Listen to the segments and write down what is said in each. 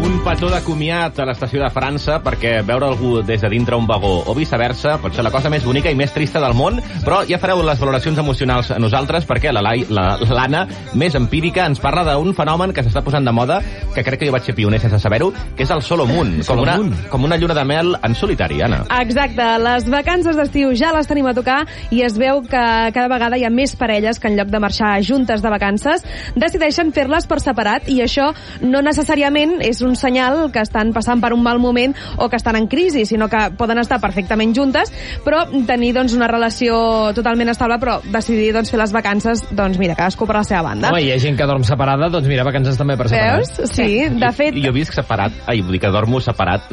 un petó de comiat a l'estació de França perquè veure algú des de dintre un vagó o viceversa pot ser la cosa més bonica i més trista del món, però ja fareu les valoracions emocionals a nosaltres perquè l'Anna, més empírica, ens parla d'un fenomen que s'està posant de moda, que crec que jo vaig ser pioner sense saber-ho, que és el solo moon, com una lluna de mel en solitari, Anna. Exacte, les vacances d'estiu ja les tenim a tocar i es veu que cada vegada hi ha més parelles que en lloc de marxar juntes de vacances decideixen fer-les per separat, i això no necessàriament és un senyal que estan passant per un mal moment o que estan en crisi, sinó que poden estar perfectament juntes, però tenir una relació totalment estable, però decidir fer les vacances, mira, cadascú per la seva banda. Home, hi ha gent que dorm separada, mira, vacances també per separat. Veus? Sí, de fet... Jo visc separat, vull dir que dormo separat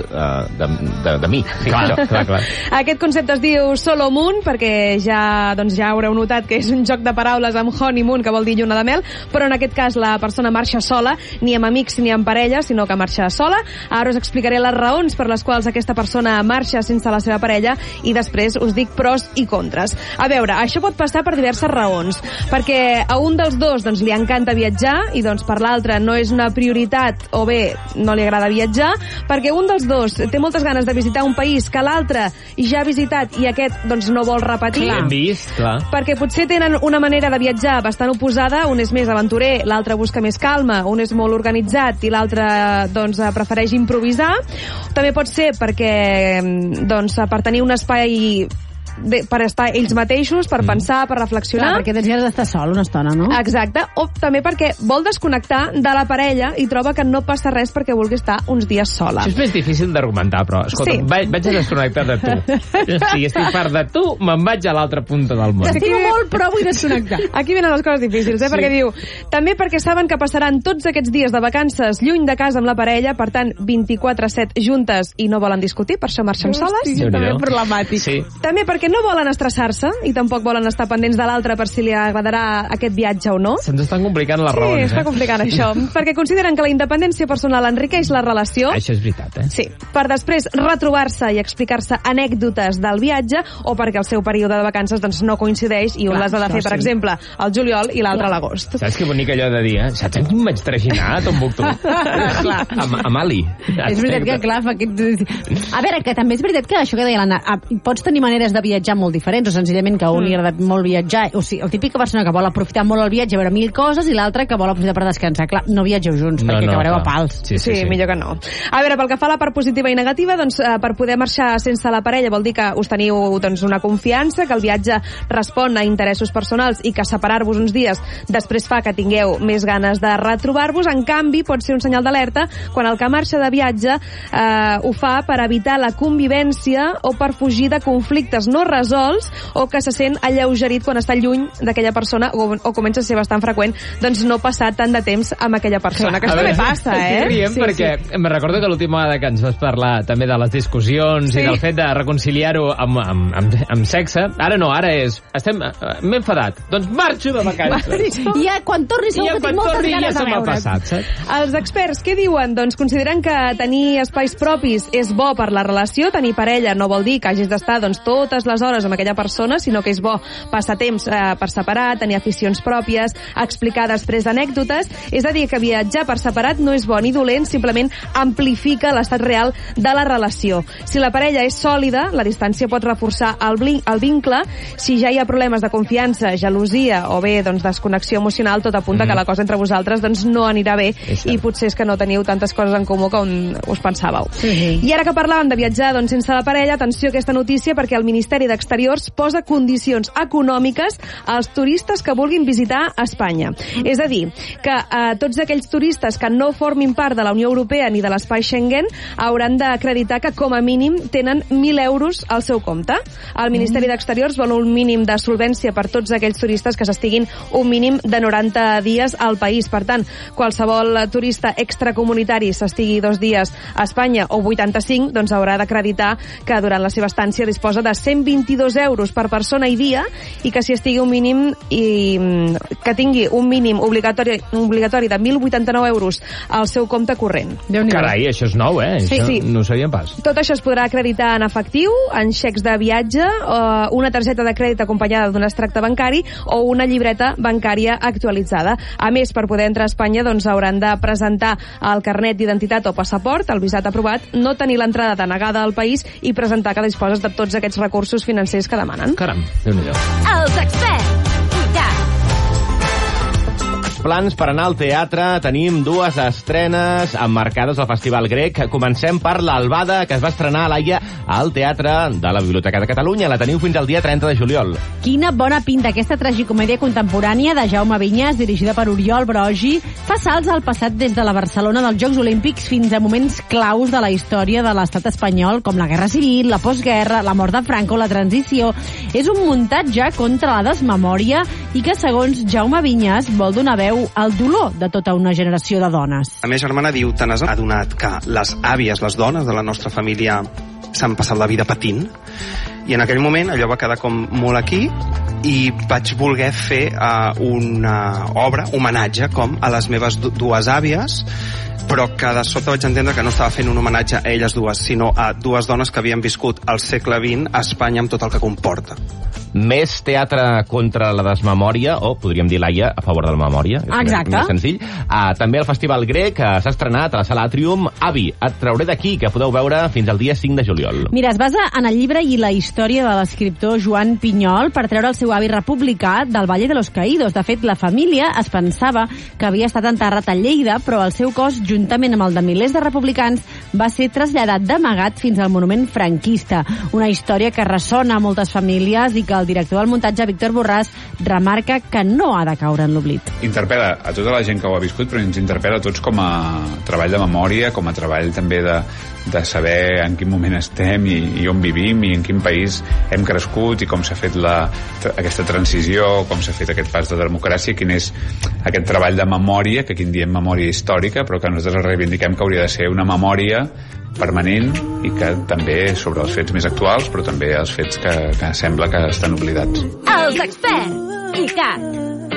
de mi. Sí, clar. Aquest concepte es diu solo moon, perquè ja haureu notat que és un joc de paraules amb honeymoon, que vol dir lluna de mel, però en aquest cas la persona marxa sola, ni amb amics ni amb parella, sinó que marxa sola. Ara us explicaré les raons per les quals aquesta persona marxa sense la seva parella i després us dic pros i contres. A veure, això pot passar per diverses raons, perquè a un dels dos li encanta viatjar i per l'altre no és una prioritat o bé no li agrada viatjar, perquè un dels dos té moltes ganes de visitar un país que l'altre ja ha visitat i aquest no vol repetir. Hem vist, clar. Perquè potser tenen una manera de viatjar bastant oposada, un és més aventurer, l'altre busca més calma, un és molt organitzat i l'altre prefereix improvisar. També pot ser perquè per tenir un espai per estar ells mateixos, per pensar, per reflexionar. Clar, perquè tens ganes d'estar sol una estona, no? Exacte, o també perquè vol desconnectar de la parella i troba que no passa res perquè vulgui estar uns dies sola. Això és més difícil d'argumentar, però escolta, sí. Vaig a desconnectar de tu. Si estic fart de tu, me'n vaig a l'altra punta del món. T'estimo molt, però vull desconnectar. Aquí venen les coses difícils, sí. Perquè diu, també perquè saben que passaran tots aquests dies de vacances lluny de casa amb la parella, per tant, 24/7 juntes i no volen discutir, per això marxen soles. Sí, també problemàtic. Sí. També perquè no volen estressar-se i tampoc volen estar pendents de l'altre per si li agradarà aquest viatge o no. Se'ns estan complicant les raons, Sí, està complicant això. Perquè consideren que la independència personal enriqueix la relació. Això és veritat, Sí, per després retrobar-se i explicar-se anècdotes del viatge, o perquè el seu període de vacances no coincideix i un les ha de fer, per exemple, al juliol i l'altre a l'agost. Saps que bonic allò de dir, saps amb qui em vaig traginar a Tombuctú? A Mali. És veritat que, clar, a veure, que també és veritat que això que deia l'Anna, pots tenir maneres de viatjar molt diferents, o senzillament que a un li ha agradat molt viatjar, o sigui, el típica persona que vol aprofitar molt el viatge, veure 1000 coses, i l'altra que vol aprofitar per descansar. Clar, no viatgeu junts, perquè acabareu a pals. Sí, millor que no. A veure, pel que fa a la part positiva i negativa, per poder marxar sense la parella vol dir que us teniu una confiança, que el viatge respon a interessos personals i que separar-vos uns dies després fa que tingueu més ganes de retrobar-vos. En canvi, pot ser un senyal d'alerta quan el que marxa de viatge ho fa per evitar la convivència o per fugir de conflictes no resolts, o que se sent alleugerit quan està lluny d'aquella persona, o comença a ser bastant freqüent no passar tant de temps amb aquella persona, que això també passa, Estic rient perquè me recordo que l'última vegada que ens vas parlar també de les discussions i del fet de reconciliar-ho amb sexe, ara no, ara és m'he enfadat, doncs marxo de vacances. I ja quan torni segur que tinc moltes ganes de veure't. Saps? Els experts què diuen? Doncs consideren que tenir espais propis és bo per la relació. Tenir parella no vol dir que hagis d'estar totes les hores amb aquella persona, sinó que és bo passar temps per separat, tenir aficions pròpies, explicar després anècdotes. És a dir, que viatjar per separat no és bo ni dolent, simplement amplifica l'estat real de la relació. Si la parella és sòlida, la distància pot reforçar el vincle. Si ja hi ha problemes de confiança, gelosia o bé desconnexió emocional, tot apunta que la cosa entre vosaltres no anirà bé i potser és que no teniu tantes coses en comú com us pensàveu. I ara que parlàvem de viatjar sense la parella, atenció a aquesta notícia, perquè el Ministeri d'Exteriors posa condicions econòmiques als turistes que vulguin visitar Espanya. És a dir, que tots aquells turistes que no formin part de la Unió Europea ni de l'espai Schengen hauran d'acreditar que com a mínim tenen 1.000 euros al seu compte. El Ministeri d'Exteriors vol un mínim de solvència per tots aquells turistes que s'estiguin un mínim de 90 dies al país. Per tant, qualsevol turista extracomunitari s'estigui 2 dies a Espanya o 85, haurà d'acreditar que durant la seva estància disposa de 120 22 euros per persona i dia, i que si estigui un mínim que tingui un mínim obligatori de 1.089 euros al seu compte corrent. Carai, això és nou, Sí, això sí. no ho sabíem pas. Tot això es podrà acreditar en efectiu, en xecs de viatge, una targeta de crèdit acompanyada d'un extracte bancari o una llibreta bancària actualitzada. A més, per poder entrar a Espanya doncs, hauran de presentar el carnet d'identitat o passaport, el visat aprovat, no tenir l'entrada denegada al país i presentar que disposes de tots aquests recursos financers que demanen. Caram, Déu-n'hi-do. Els experts. Plans per anar al teatre. Tenim dues estrenes emmarcades al Festival Grec. Comencem per l'Albada, que es va estrenar a l'Aia al Teatre de la Biblioteca de Catalunya. La teniu fins al dia 30 de juliol. Quina bona pinta aquesta tragicomèdia contemporània de Jaume Vinyes, dirigida per Oriol Brogi, fa salts al passat des de la Barcelona dels Jocs Olímpics fins a moments claus de la història de l'estat espanyol, com la Guerra Civil, la postguerra, la mort de Franco, la transició. És un muntatge contra la desmemòria i que, segons Jaume Vinyes, vol donar veu al dolor de tota una generació de dones. La meva germana diu, te n'has adonat que les àvies, les dones de la nostra família s'han passat la vida patint? I en aquell moment allò va quedar com molt aquí i vaig voler fer una obra, homenatge com a les meves dues àvies, però que de sobte vaig entendre que no estava fent un homenatge a elles dues, sinó a dues dones que havien viscut al segle XX a Espanya amb tot el que comporta. Més teatre contra la desmemòria, o podríem dir l'Aia a favor de la memòria. Exacte. Més senzill. També el Festival Grec s'ha estrenat a la Sala Atrium. Avi, et trauré d'aquí, que podeu veure fins al dia 5 de juliol. Mira, es basa en el llibre i la història de l'escriptor Joan Pinyol per treure el seu avi republicà del Valle de los Caídos. De fet, la família es pensava que havia estat enterrat a Lleida, però el seu cos, juntament amb el de milers de republicans, va ser traslladat d'amagat fins al monument franquista. Una història que ressona a moltes famílies i que el director del muntatge, Víctor Borràs, remarca que no ha de caure en l'oblit. Interpel·la a tota la gent que ho ha viscut, però ens interpel·la a tots com a treball de memòria, com a treball també de saber en quin moment estem i on vivim i en quin país hem crescut i com s'ha fet aquesta transició, com s'ha fet aquest pas de democràcia, quin és aquest treball de memòria, que aquí en diem memòria històrica, però que nosaltres reivindiquem que hauria de ser una memòria permanent i que també sobre els fets més actuals, però també els fets que sembla que estan oblidats. Els experts. ICAT.